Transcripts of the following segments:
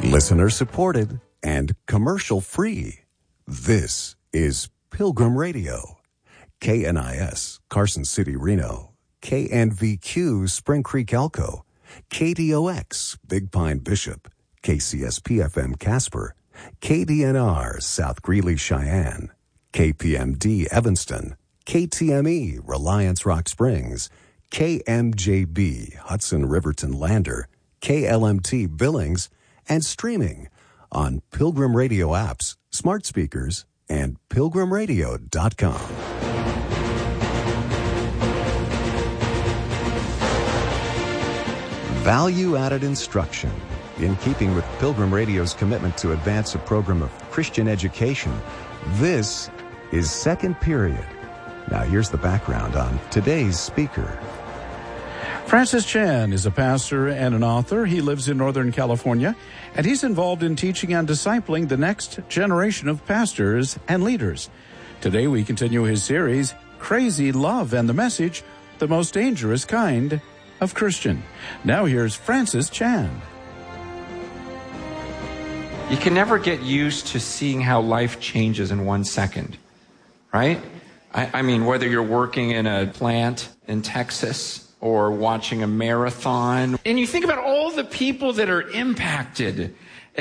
Listener supported and commercial free. This is Pilgrim Radio. KNIS, Carson City, Reno. KNVQ, Spring Creek, Elko. KDOX, Big Pine, Bishop. KCSP-FM, Casper. KDNR, South Greeley, Cheyenne. KPMD, Evanston. KTME, Reliance, Rock Springs. KMJB, Hudson, Riverton, Lander. KLMT, Billings. And streaming on Pilgrim Radio apps, smart speakers, and pilgrimradio.com. Value-added instruction. In keeping with Pilgrim Radio's commitment to advance a program of Christian education, this is Second Period. Now here's the background on today's speaker. Francis Chan is a pastor and an author. He lives in Northern California, and he's involved in teaching and discipling the next generation of pastors and leaders. Today we continue his series, Crazy Love, and the message, the most dangerous kind of Christian. Now here's Francis Chan. You can never get used to seeing how life changes in 1 second, right? I mean, whether you're working in a plant in Texas or watching a marathon, and you think about all the people that are impacted,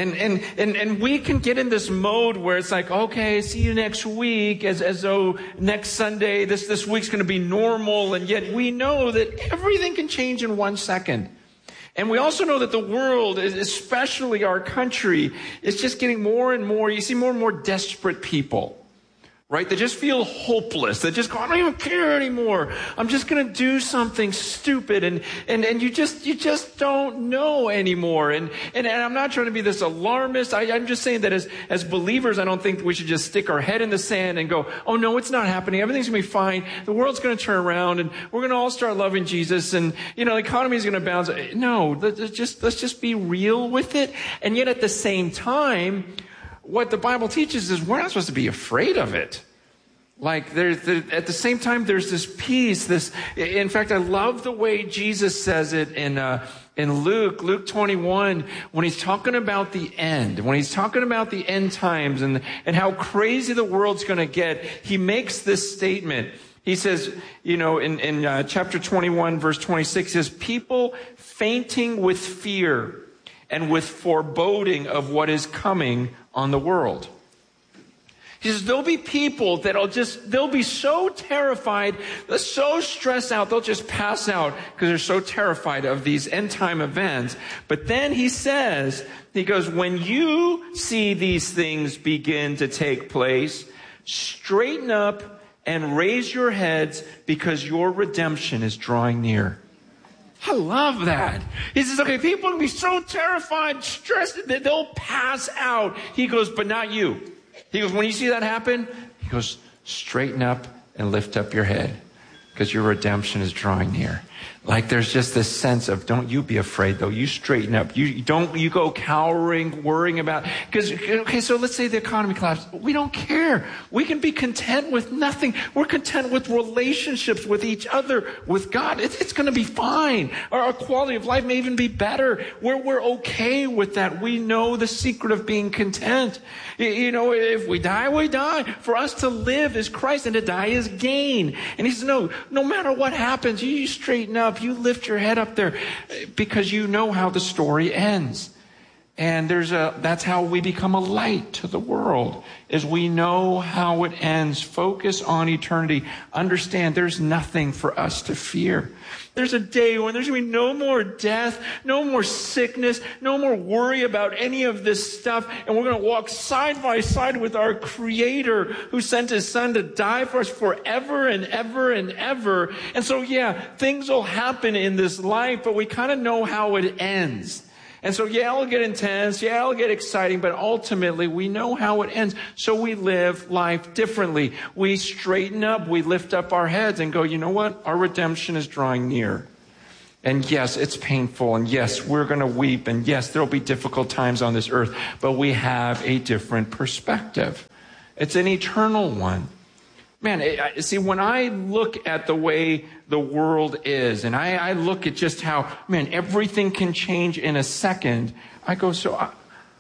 and we can get in this mode where it's like, okay, see you next week, as though next Sunday, this week's going to be normal, and yet we know that everything can change in 1 second. And we also know that the world, especially our country, is just getting more and more, you see more and more desperate people. Right? They just feel hopeless. They just go, I don't even care anymore. I'm just going to do something stupid. And you just don't know anymore. And I'm not trying to be this alarmist. I'm just saying that as believers, I don't think we should just stick our head in the sand and go, oh no, it's not happening. Everything's going to be fine. The world's going to turn around and we're going to all start loving Jesus. And, the economy is going to bounce. No, let's just be real with it. And yet at the same time, what the Bible teaches is we're not supposed to be afraid of it. Like at the same time, there's this peace. In fact, I love the way Jesus says it in Luke 21, when he's talking about the end, when he's talking about the end times and how crazy the world's going to get. He makes this statement. He says, in chapter 21, verse 26, he says, people fainting with fear and with foreboding of what is coming on the world. He says, there'll be people they'll be so terrified, so stressed out, they'll just pass out because they're so terrified of these end time events. But then he goes, when you see these things begin to take place, straighten up and raise your heads because your redemption is drawing near. I love that. He says, okay, people will be so terrified, stressed, that they'll pass out. He goes, but not you. He goes, when you see that happen, he goes, straighten up and lift up your head because your redemption is drawing near. Like there's just this sense of, don't you be afraid though. You straighten up. You go cowering, worrying about, because, okay, so let's say the economy collapses. We don't care. We can be content with nothing. We're content with relationships with each other, with God. It's going to be fine. Our quality of life may even be better. We're okay with that. We know the secret of being content. If we die, we die. For us to live is Christ and to die is gain. And he says, no matter what happens, you straighten up. You lift your head up there because you know how the story ends. And that's how we become a light to the world, is we know how it ends. Focus on eternity. Understand there's nothing for us to fear. There's a day when there's going to be no more death, no more sickness, no more worry about any of this stuff. And we're going to walk side by side with our Creator who sent His Son to die for us forever and ever and ever. And so, things will happen in this life, but we kind of know how it ends. And so, it'll get intense. It'll get exciting. But ultimately, we know how it ends. So we live life differently. We straighten up. We lift up our heads and go, you know what? Our redemption is drawing near. And yes, it's painful. And yes, we're going to weep. And yes, there'll be difficult times on this earth. But we have a different perspective. It's an eternal one. Man, see, when I look at the way the world is, and I look at just how, everything can change in a second, I go, so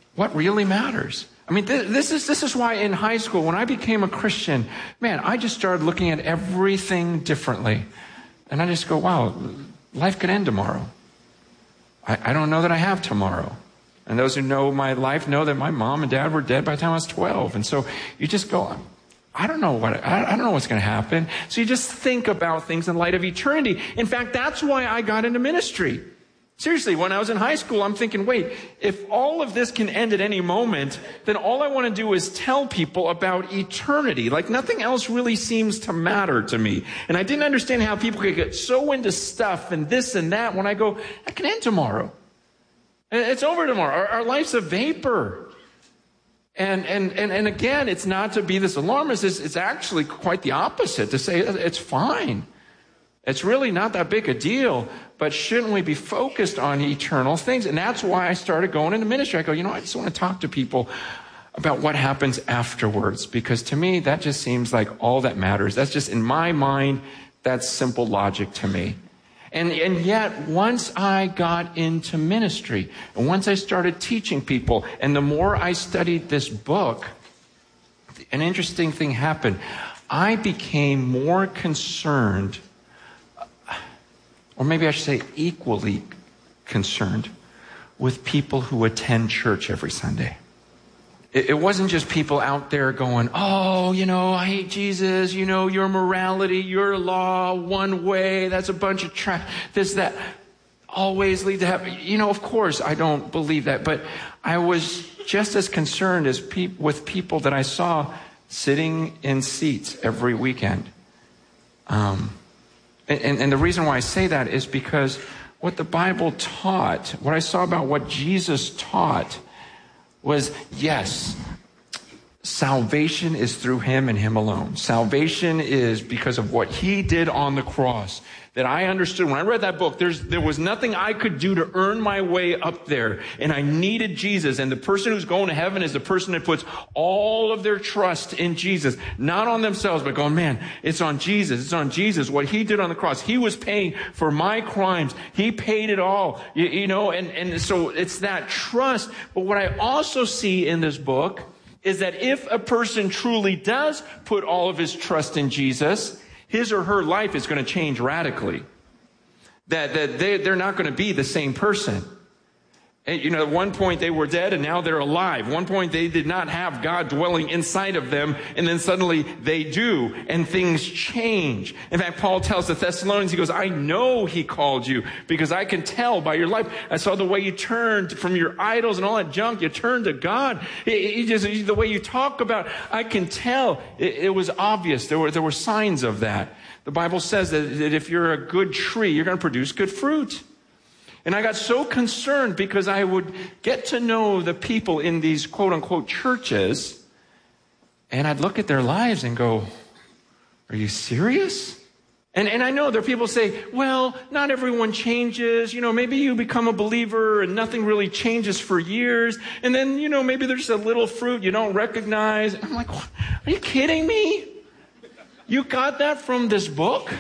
what really matters. I mean, this is why in high school, when I became a Christian, man, I just started looking at everything differently. And I just go, wow, life could end tomorrow. I don't know that I have tomorrow. And those who know my life know that my mom and dad were dead by the time I was 12. And so you just go, I don't know what's going to happen. So you just think about things in light of eternity. In fact, that's why I got into ministry. Seriously, when I was in high school, I'm thinking, wait, if all of this can end at any moment, then all I want to do is tell people about eternity. Like nothing else really seems to matter to me. And I didn't understand how people could get so into stuff and this and that when I go, that can end tomorrow. It's over tomorrow. Our life's a vapor. And again, it's not to be this alarmist. It's actually quite the opposite, to say it's fine. It's really not that big a deal, but shouldn't we be focused on eternal things? And that's why I started going into ministry. I go, I just want to talk to people about what happens afterwards, because to me, that just seems like all that matters. That's just, in my mind, that's simple logic to me. And yet, once I got into ministry, and once I started teaching people, and the more I studied this book, an interesting thing happened. I became more concerned, or maybe I should say equally concerned, with people who attend church every Sunday. It wasn't just people out there going, oh, I hate Jesus, your morality, your law, one way, that's a bunch of this, that, always lead to heaven. Of course, I don't believe that, but I was just as concerned as with people that I saw sitting in seats every weekend. And the reason why I say that is because what the Bible taught, what I saw about what Jesus taught, was, yes, salvation is through him and him alone. Salvation is because of what he did on the cross. That I understood when I read that book, there was nothing I could do to earn my way up there. And I needed Jesus. And the person who's going to heaven is the person that puts all of their trust in Jesus. Not on themselves, but going, man, it's on Jesus. It's on Jesus. What he did on the cross. He was paying for my crimes. He paid it all. And so it's that trust. But what I also see in this book is that if a person truly does put all of his trust in Jesus, his or her life is going to change radically. That they're not going to be the same person. And, at one point they were dead and now they're alive. One point they did not have God dwelling inside of them, and then suddenly they do, and things change. In fact, Paul tells the Thessalonians, he goes, I know he called you because I can tell by your life. I saw the way you turned from your idols and all that junk. You turned to God. The way you talk about, I can tell. It was obvious. There were signs of that. The Bible says that if you're a good tree, you're going to produce good fruit. And I got so concerned because I would get to know the people in these quote-unquote churches, and I'd look at their lives and go, are you serious? And I know there are people who say, well, not everyone changes. Maybe you become a believer and nothing really changes for years. And then, maybe there's just a little fruit you don't recognize. And I'm like, what? Are you kidding me? You got that from this book?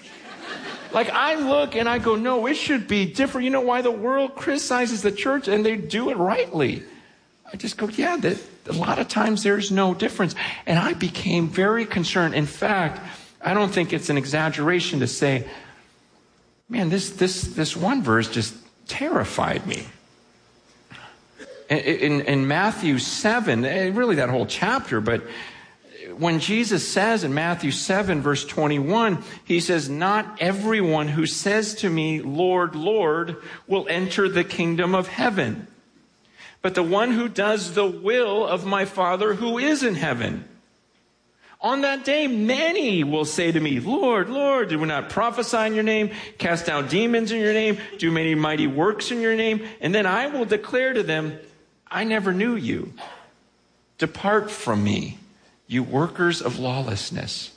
Like, I look and I go, no, it should be different. You know why the world criticizes the church, and they do it rightly? I just go, yeah, a lot of times there's no difference. And I became very concerned. In fact, I don't think it's an exaggeration to say, man, this one verse just terrified me. In Matthew 7, really that whole chapter, but when Jesus says in Matthew 7, verse 21, he says, not everyone who says to me, Lord, Lord, will enter the kingdom of heaven, but the one who does the will of my Father who is in heaven. On that day, many will say to me, Lord, Lord, did we not prophesy in your name, cast out demons in your name, do many mighty works in your name? And then I will declare to them, I never knew you. Depart from me, you workers of lawlessness.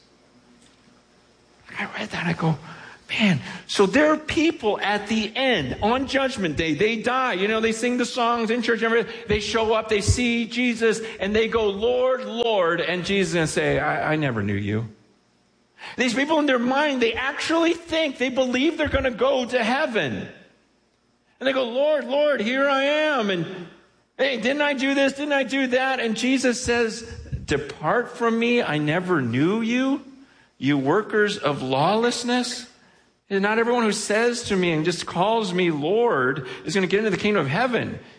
I read that, I go, man, so there are people at the end, on Judgment Day, they die. They sing the songs in church, they show up, they see Jesus, and they go, Lord, Lord, and Jesus is going to say, I never knew you. These people in their mind, they actually think, they believe they're going to go to heaven. And they go, Lord, Lord, here I am. And Hey, didn't I do this? Didn't I do that? And Jesus says, depart from me. I never knew you, you workers of lawlessness. And not everyone who says to me and just calls me Lord is going to get into the kingdom of heaven.